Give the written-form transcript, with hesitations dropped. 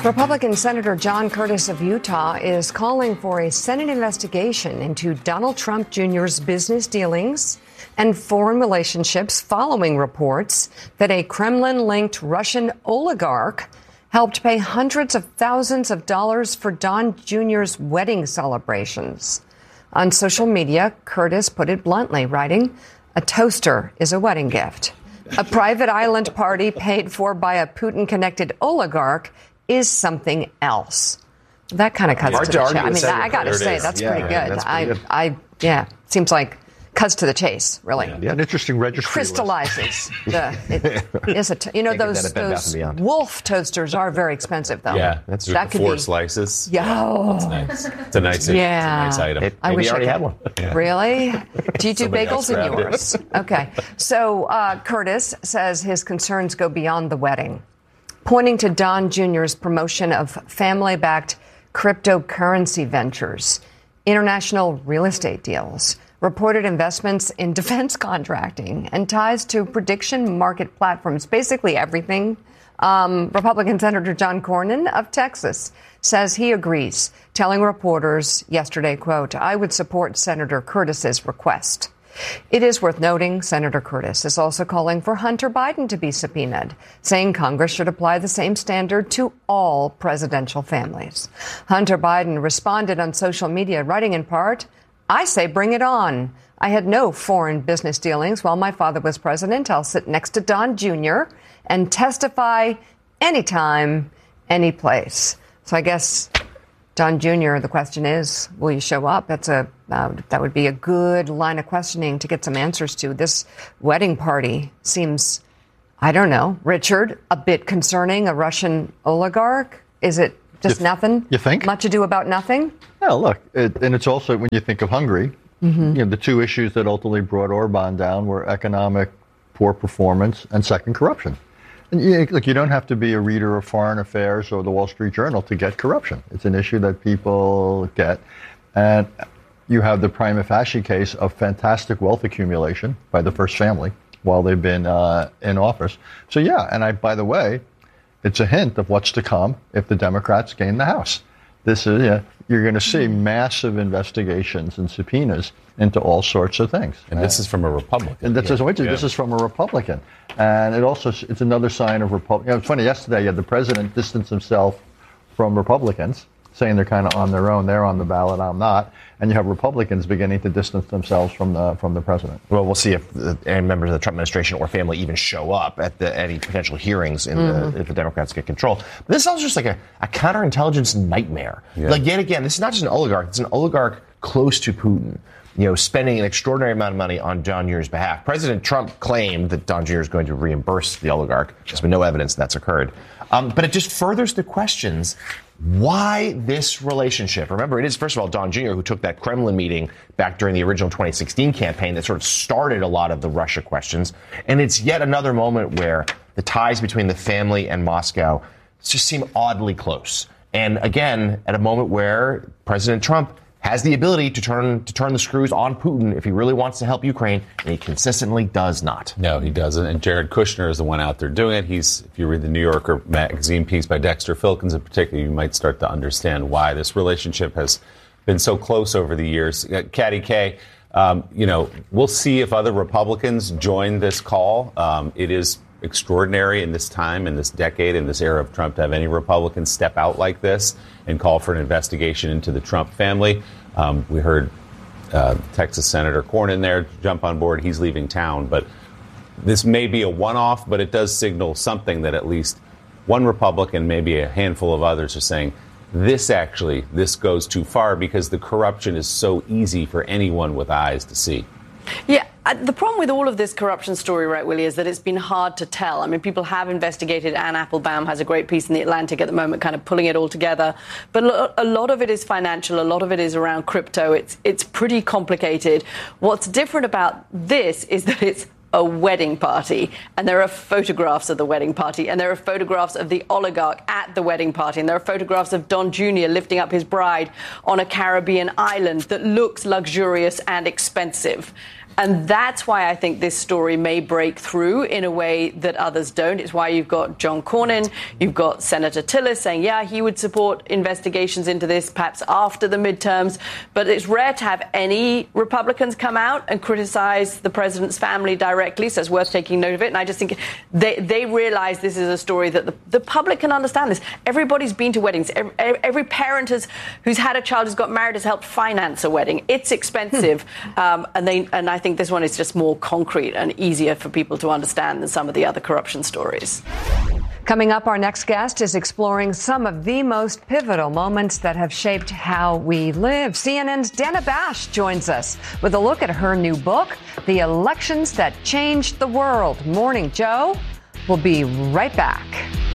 Republican Senator John Curtis of Utah is calling for a Senate investigation into Donald Trump Jr.'s business dealings and foreign relationships following reports that a Kremlin-linked Russian oligarch helped pay hundreds of thousands of dollars for Don Jr.'s wedding celebrations. On social media, Curtis put it bluntly, writing, "A toaster is a wedding gift. A private island party paid for by a Putin-connected oligarch is something else." That kind of cuts to the chase. I mean, I got to say, that's pretty good. Yeah, seems like cuts to the chase, really. Yeah, an interesting registry crystallizes. Those Wolf toasters are very expensive, though. Yeah, that's that could 4 slices. Yeah, that's nice. It's a nice item. I wish I already had one. Yeah. Really? Do you do bagels in yours? Okay. So Curtis says his concerns go beyond the wedding, pointing to Don Jr.'s promotion of family-backed cryptocurrency ventures, international real estate deals, reported investments in defense contracting, and ties to prediction market platforms, basically everything. Republican Senator John Cornyn of Texas says he agrees, telling reporters yesterday, quote, "I would support Senator Curtis's request." It is worth noting Senator Curtis is also calling for Hunter Biden to be subpoenaed, saying Congress should apply the same standard to all presidential families. Hunter Biden responded on social media, writing in part, "I say bring it on. I had no foreign business dealings while my father was president. I'll sit next to Don Jr. and testify anytime, any place." So I guess Don Jr., the question is, will you show up? That would be a good line of questioning to get some answers to. This wedding party seems, I don't know, Richard, a bit concerning. A Russian oligarch? Is it just nothing? You think? Much ado about nothing? Yeah, look, and it's also, when you think of Hungary, the 2 issues that ultimately brought Orban down were economic poor performance and second, corruption. And you don't have to be a reader of Foreign Affairs or the Wall Street Journal to get corruption. It's an issue that people get. And you have the prima facie case of fantastic wealth accumulation by the first family while they've been in office. So, yeah, and by the way, it's a hint of what's to come if the Democrats gain the House. This is, you're going to see massive investigations and subpoenas into all sorts of things. And this is from a Republican. And this is from a Republican. And it's another sign of Republican. It's funny, yesterday you had the president distance himself from Republicans, saying they're kind of on their own. They're on the ballot, I'm not. And you have Republicans beginning to distance themselves from the president. Well, we'll see if any members of the Trump administration or family even show up at any potential hearings if the Democrats get control. But this sounds just like a counterintelligence nightmare. Yeah. Like, yet again, this is not just an oligarch. It's an oligarch close to Putin, spending an extraordinary amount of money on Don Jr.'s behalf. President Trump claimed that Don Jr. is going to reimburse the oligarch. There's been no evidence that's occurred. But it just furthers the questions. Why this relationship? Remember, it is, first of all, Don Jr., who took that Kremlin meeting back during the original 2016 campaign that sort of started a lot of the Russia questions. And it's yet another moment where the ties between the family and Moscow just seem oddly close. And again, at a moment where President Trump has the ability to turn the screws on Putin if he really wants to help Ukraine, and he consistently does not. No, he doesn't. And Jared Kushner is the one out there doing it. If you read the New Yorker magazine piece by Dexter Filkins in particular, you might start to understand why this relationship has been so close over the years. Caddy K, we'll see if other Republicans join this call. It is extraordinary in this time, in this decade, in this era of Trump, to have any Republicans step out like this and call for an investigation into the Trump family. We heard Texas Senator Cornyn there jump on board. He's leaving town. But this may be a one-off, but it does signal something that at least one Republican, maybe a handful of others, are saying this goes too far because the corruption is so easy for anyone with eyes to see. Yeah. The problem with all of this corruption story, right, Willie, is that it's been hard to tell. I mean, people have investigated. Ann Applebaum has a great piece in The Atlantic at the moment kind of pulling it all together. But a lot of it is financial. A lot of it is around crypto. It's pretty complicated. What's different about this is that it's a wedding party, and there are photographs of the wedding party, and there are photographs of the oligarch at the wedding party, and there are photographs of Don Jr. lifting up his bride on a Caribbean island that looks luxurious and expensive. And that's why I think this story may break through in a way that others don't. It's why you've got John Cornyn, you've got Senator Tillis saying, yeah, he would support investigations into this perhaps after the midterms. But it's rare to have any Republicans come out and criticize the president's family directly. So it's worth taking note of it. And I just think they realize this is a story that the public can understand this. Everybody's been to weddings. Every parent who's had a child who's got married has helped finance a wedding. It's expensive. And I think this one is just more concrete and easier for people to understand than some of the other corruption stories. Coming up, our next guest is exploring some of the most pivotal moments that have shaped how we live. CNN's Dana Bash joins us with a look at her new book, The Elections That Changed the World. Morning, Joe. We'll be right back.